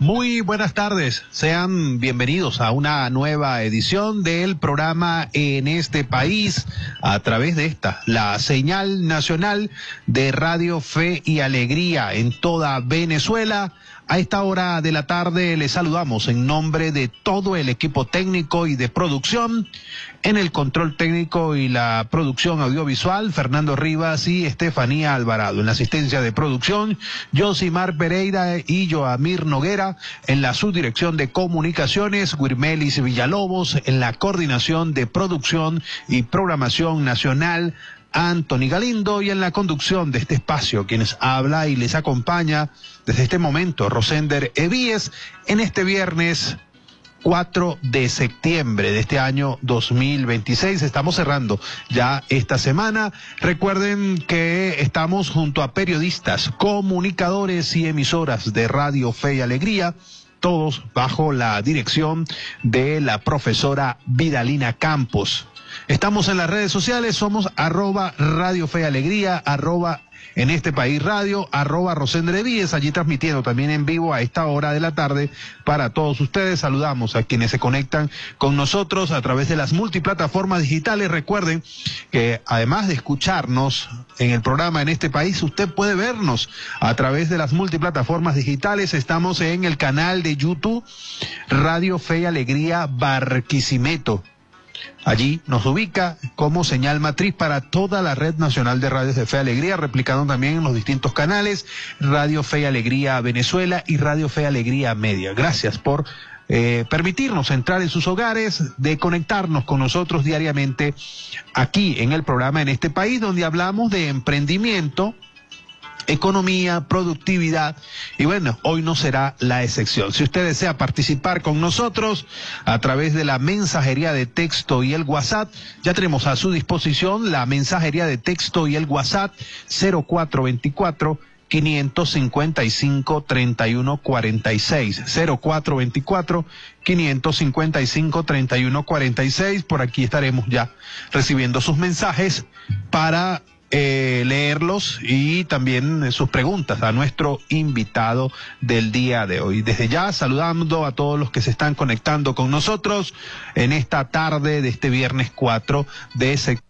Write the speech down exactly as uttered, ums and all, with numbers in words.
Muy buenas tardes, sean bienvenidos a una nueva edición del programa En este País, a través de esta, la señal nacional de Radio Fe y Alegría en toda Venezuela. A esta hora de la tarde les saludamos en nombre de todo el equipo técnico y de producción. En el control técnico y la producción audiovisual, Fernando Rivas y Estefanía Alvarado. En la asistencia de producción, Josimar Pereira y Joamir Noguera. En la subdirección de comunicaciones, Guirmelis Villalobos. En la coordinación de producción y programación nacional, Anthony Galindo, y en la conducción de este espacio, quienes habla y les acompaña desde este momento, Rosender Evíes, en este viernes cuatro de septiembre de este año dos mil veintiséis. Estamos cerrando ya esta semana. Recuerden que estamos junto a periodistas, comunicadores y emisoras de Radio Fe y Alegría, todos bajo la dirección de la profesora Vidalina Campos. Estamos en las redes sociales, somos arroba Radio Fe y Alegría, arroba En este País Radio, arroba Rosendre Víez, allí transmitiendo también en vivo a esta hora de la tarde para todos ustedes. Saludamos a quienes se conectan con nosotros a través de las multiplataformas digitales. Recuerden que además de escucharnos en el programa En este País, usted puede vernos a través de las multiplataformas digitales. Estamos en el canal de YouTube Radio Fe y Alegría Barquisimeto. Allí nos ubica como señal matriz para toda la red nacional de radios de Fe y Alegría, replicando también en los distintos canales Radio Fe y Alegría Venezuela y Radio Fe y Alegría Media. Gracias por eh, permitirnos entrar en sus hogares, de conectarnos con nosotros diariamente aquí en el programa En este País, donde hablamos de emprendimiento, economía, productividad, y bueno, hoy no será la excepción. Si usted desea participar con nosotros a través de la mensajería de texto y el WhatsApp, ya tenemos a su disposición la mensajería de texto y el WhatsApp cero cuatro veinticuatro, quinientos cincuenta y cinco, treinta y uno cuarenta y seis, cero cuatro veinticuatro, quinientos cincuenta y cinco, treinta y uno cuarenta y seis. Por aquí estaremos ya recibiendo sus mensajes para Eh, leerlos y también eh, sus preguntas a nuestro invitado del día de hoy. Desde ya saludando a todos los que se están conectando con nosotros en esta tarde de este viernes cuatro de septiembre.